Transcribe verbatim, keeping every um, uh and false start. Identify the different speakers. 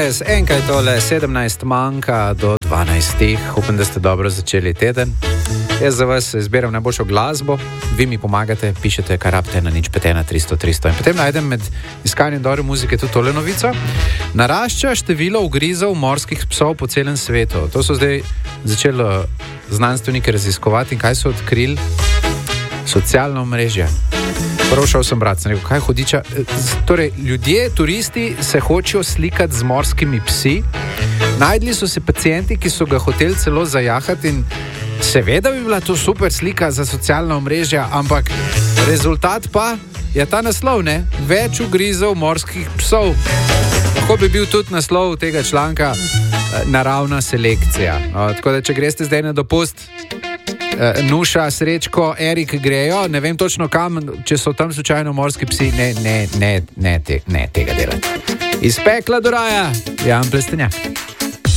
Speaker 1: danes, enkaj tole, sedemnajst manjka do dvanajstih. Upam, da ste dobro začeli teden. Jaz za vas izbiram najboljšo glasbo, vi mi pomagate, pišete, kar rabite na nič pet ena tristo tristo. In potem najdem med iskanjem dobre muzike tudi tole novico. Narašča število ugrizov morskih psov po celem svetu. To so zdaj začeli znanstveniki raziskovati in kaj so odkrili? Socialno omrežje. Prvo šel sem brat, sem rekel, kaj hudiča? Torej, ljudje, turisti se hočejo slikati z morskimi psi. Najdli so se pacienti, ki so ga hoteli celo zajahati in seveda bi bila to super slika za socialna omrežja, ampak rezultat pa je ta naslov, ne? Več ugrizov morskih psov. Lahko bi bil tudi naslov tega članka naravna selekcija. No, tako da, če greste zdaj na dopust, Nuša, Srečko, Erik grejo, ne vem točno kam, če so tam slučajno morski psi, ne, ne, ne, ne, te, ne tega delati. Iz pekla do raja, Jan Plestenjak.